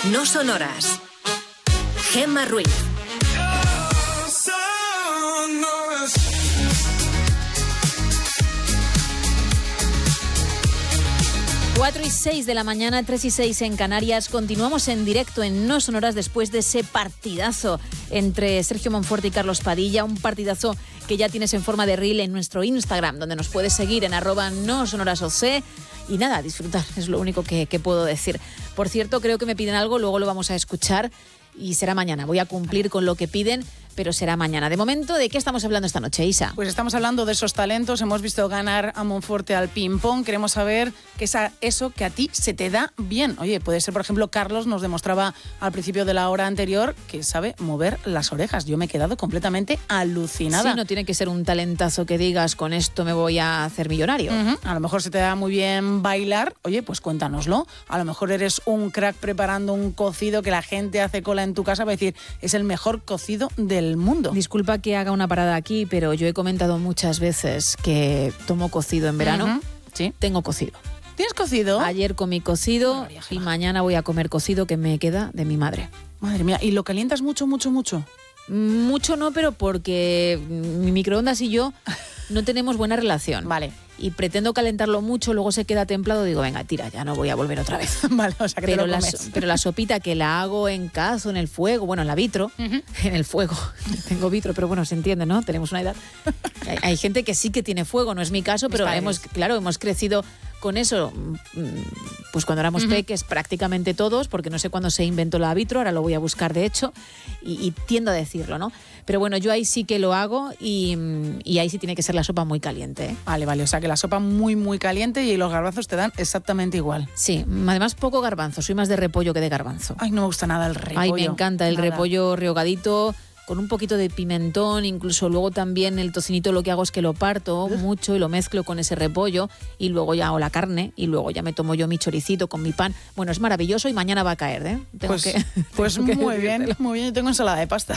No Sonoras. Gemma Ruiz. 4:06 de la mañana, 3:06 en Canarias. Continuamos en directo en No Sonoras después de ese partidazo entre Sergio Monforte y Carlos Padilla. Un partidazo que ya tienes en forma de reel en nuestro Instagram, donde nos puedes seguir en @nosonorasoc. Y nada, disfrutar, es lo único que puedo decir. Por cierto, creo que me piden algo, luego lo vamos a escuchar y será mañana. Voy a cumplir con lo que piden, pero será mañana. De momento, ¿de qué estamos hablando esta noche, Isa? Pues estamos hablando de esos talentos. Hemos visto ganar a Monforte al ping-pong. Queremos saber qué es eso que a ti se te da bien. Oye, puede ser, por ejemplo, Carlos nos demostraba al principio de la hora anterior que sabe mover las orejas. Yo me he quedado completamente alucinada. Sí, no tiene que ser un talentazo que digas, con esto me voy a hacer millonario. A lo mejor se te da muy bien bailar. Oye, pues cuéntanoslo. A lo mejor eres un crack preparando un cocido que la gente hace cola en tu casa para decir, es el mejor cocido del mundo. Disculpa que haga una parada aquí, pero yo he comentado muchas veces que tomo cocido en verano. Sí. Tengo cocido. ¿Tienes cocido? Ayer comí cocido y mañana voy a comer cocido que me queda de mi madre. Madre mía, ¿y lo calientas mucho, mucho, mucho? Mucho no, pero porque mi microondas y yo no tenemos buena relación. Vale. Y pretendo calentarlo mucho, luego se queda templado, digo, venga, tira, ya no voy a volver otra vez. Vale, o sea que pero te lo comes. pero la sopita que la hago en cazo, en el fuego, bueno, en la vitro, en el fuego, tengo vitro, pero bueno, se entiende, ¿no? Tenemos una edad. Hay gente que sí que tiene fuego, no es mi caso, pero hemos crecido con eso, pues cuando éramos peques prácticamente todos, porque no sé cuándo se inventó la vitro, ahora lo voy a buscar de hecho, y tiendo a decirlo, ¿no? Pero bueno, yo ahí sí que lo hago y ahí sí tiene que ser la sopa muy caliente, ¿eh? Vale, o sea que la sopa muy, muy caliente y los garbanzos te dan exactamente igual. Sí, además poco garbanzo, soy más de repollo que de garbanzo. Ay, no me gusta nada el repollo. Ay, me encanta el repollo rehogadito, con un poquito de pimentón, incluso luego también el tocinito lo que hago es que lo parto mucho y lo mezclo con ese repollo y luego ya hago la carne y luego ya me tomo yo mi choricito con mi pan. Bueno, es maravilloso y mañana va a caer, ¿eh? Pues muy bien, yo tengo ensalada de pasta.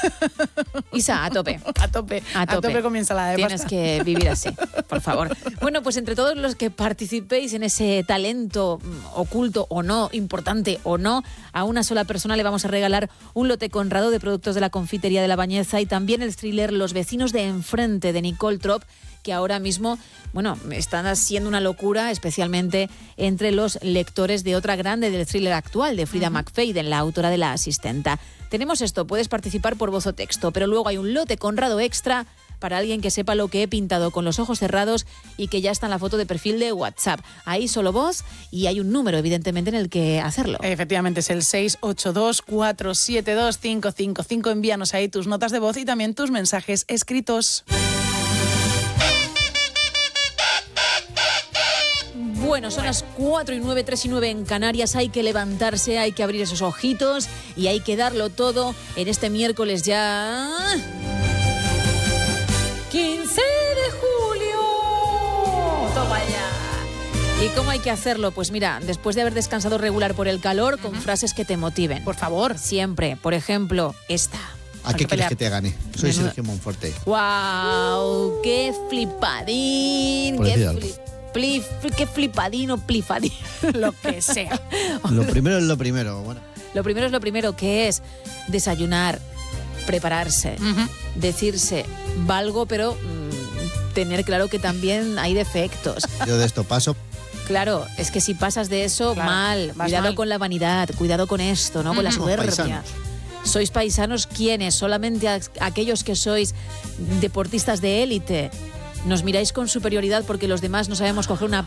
Isa, a tope. A tope con mi ensalada de pasta. Tienes que vivir así, por favor. Bueno, pues entre todos los que participéis en ese talento oculto o no, importante o no, a una sola persona le vamos a regalar un lote conrado de productos de la Confitería de la Bañeza y también el thriller Los vecinos de enfrente de Nicole Trop, que ahora mismo, bueno, están haciendo una locura, especialmente entre los lectores de otra grande del thriller actual, de Frida McFadden, la autora de La asistenta. Tenemos esto, puedes participar por voz o texto, pero luego hay un lote conrado extra para alguien que sepa lo que he pintado con los ojos cerrados y que ya está en la foto de perfil de WhatsApp. Ahí solo voz y hay un número, evidentemente, en el que hacerlo. Efectivamente, es el 682-472-555. Envíanos ahí tus notas de voz y también tus mensajes escritos. Bueno, son las 4:09, 3:09 en Canarias. Hay que levantarse, hay que abrir esos ojitos y hay que darlo todo en este miércoles ya 15 de julio. Toma ya. ¿Y cómo hay que hacerlo? Pues mira, después de haber descansado regular por el calor, con frases que te motiven. Por favor. Siempre. Por ejemplo, esta. ¿A qué quieres que te gane? Soy Sergio Monforte. ¡Guau! ¡Qué flipadín! ¡Qué flipadín o plifadín! Lo que sea. Lo primero es lo primero. Bueno. Lo primero es lo primero, que es desayunar, prepararse, decirse, valgo, pero tener claro que también hay defectos. Yo de esto paso. Claro, es que si pasas de eso, mal. Cuidado mal con la vanidad, cuidado con esto, ¿no? Con la soberbia. Paisanos. ¿Sois paisanos quiénes? Solamente aquellos que sois deportistas de élite. Nos miráis con superioridad porque los demás no sabemos coger una